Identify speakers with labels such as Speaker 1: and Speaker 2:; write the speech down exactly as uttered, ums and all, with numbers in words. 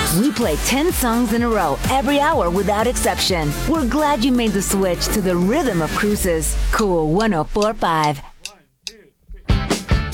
Speaker 1: We play ten songs in a row every hour without exception. We're glad you made the switch to the rhythm of cruises. Cool one oh four point five.